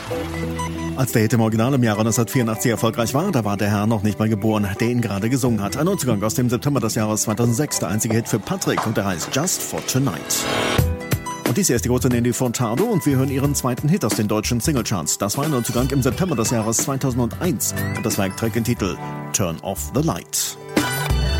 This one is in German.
Als der Hit im Original im Jahre 1984 erfolgreich war, da war der Herr noch nicht mal geboren, der ihn gerade gesungen hat. Ein Neuzugang aus dem September des Jahres 2006, der einzige Hit für Patrick, und der heißt Just for Tonight. Und dies hier ist die große Nelly Furtado und wir hören ihren zweiten Hit aus den deutschen Singlecharts. Das war ein Neuzugang im September des Jahres 2001 und das war ein Track im Titel Turn Off the Light.